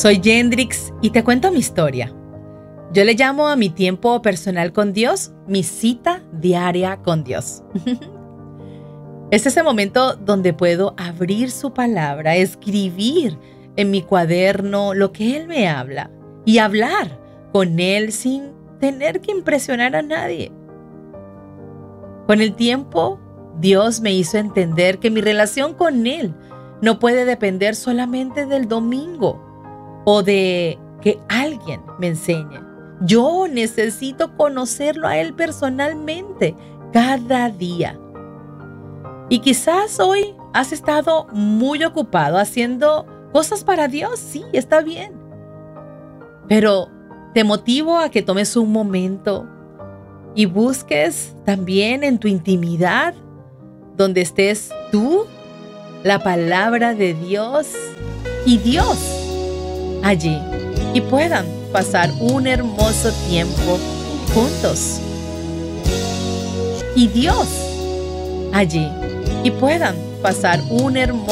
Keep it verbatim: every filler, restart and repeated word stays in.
Soy Yendrix y te cuento mi historia. Yo le llamo a mi tiempo personal con Dios mi cita diaria con Dios. Es ese momento donde puedo abrir su palabra, escribir en mi cuaderno lo que Él me habla y hablar con Él sin tener que impresionar a nadie. Con el tiempo, Dios me hizo entender que mi relación con Él no puede depender solamente del domingo o de que alguien me enseñe. Yo necesito conocerlo a Él personalmente cada día. Y quizás hoy has estado muy ocupado haciendo cosas para Dios. Sí, está bien. Pero te motivo a que tomes un momento y busques también en tu intimidad, donde estés tú, la palabra de Dios y Dios allí, y puedan pasar un hermoso tiempo juntos. Y Dios allí, y puedan pasar un hermoso